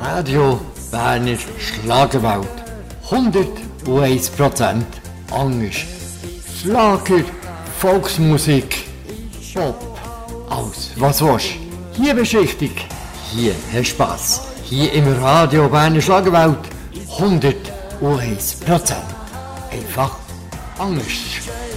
Radio Berner Schlagerwelt. 101% Angst. Schlager, Volksmusik, Pop, alles was willst. Hier bist du richtig. Hier hast du Spass. Hier im Radio Berner Schlagerwelt. 101%. Einfach Angst.